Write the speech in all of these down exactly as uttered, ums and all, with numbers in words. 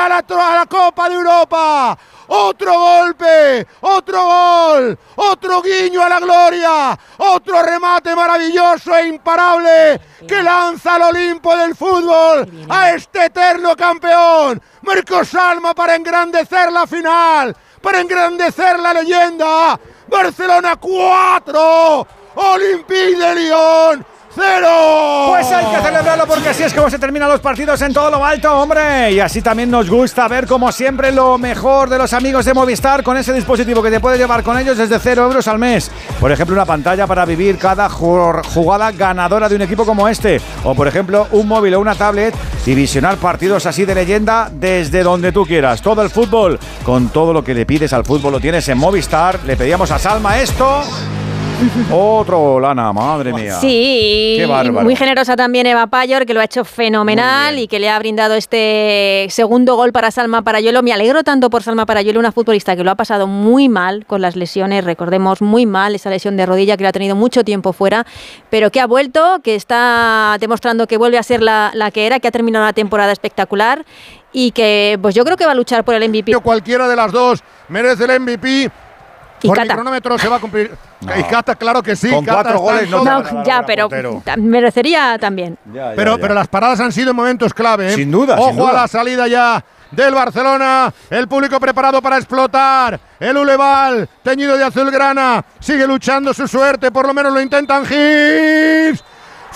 a la, a la Copa de Europa. Otro golpe, otro gol, otro guiño a la gloria, otro remate maravilloso e imparable que lanza al Olimpo del fútbol a este eterno campeón. Marcó Salma para engrandecer la final, para engrandecer la leyenda. Barcelona cuatro, Olympique de Lyon cero. Pues hay que celebrarlo porque así es como se terminan los partidos en todo lo alto, hombre. Y así también nos gusta ver, como siempre, lo mejor de los amigos de Movistar con ese dispositivo que te puedes llevar con ellos desde cero euros al mes. Por ejemplo, una pantalla para vivir cada jugada ganadora de un equipo como este. O, por ejemplo, un móvil o una tablet y visionar partidos así de leyenda desde donde tú quieras. Todo el fútbol, con todo lo que le pides al fútbol, lo tienes en Movistar. Le pedíamos a Salma esto... Otro, Lana, madre mía. Sí, qué bárbaro. Muy generosa también Eva Payor, que lo ha hecho fenomenal y que le ha brindado este segundo gol para Salma Parayuelo. Me alegro tanto por Salma Parayuelo, una futbolista que lo ha pasado muy mal con las lesiones, recordemos, muy mal esa lesión de rodilla que lo ha tenido mucho tiempo fuera, pero que ha vuelto, que está demostrando que vuelve a ser la, la que era, que ha terminado una temporada espectacular y que pues yo creo que va a luchar por el M V P. Cualquiera de las dos merece el M V P. Y por Cata. mi cronómetro se va a cumplir. No. Y Cata, claro que sí. Con Cata cuatro goles no, No, no, ya, no, pero portero. merecería también. Ya, ya, pero, ya. pero las paradas han sido en momentos clave, ¿eh? Sin duda, Ojo sin duda. a la salida ya del Barcelona. El público preparado para explotar. El Uleval, teñido de azulgrana, sigue luchando su suerte. Por lo menos lo intentan. Hips.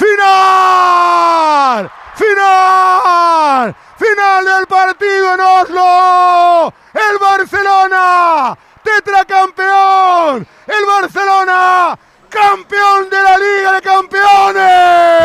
¡Final! ¡Final! ¡Final del partido en Oslo! ¡El Barcelona! ¡Tetracampeón! ¡El Barcelona! ¡Campeón de la Liga de Campeones!